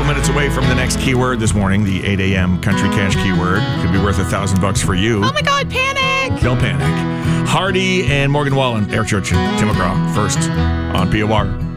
couple minutes away from the next keyword this morning, the 8 a.m. Country Cash keyword. Could be worth $1,000 for you. Oh my God, panic! Don't panic. Hardy and Morgan Wallen, Eric Church and Tim McGraw, first on POR.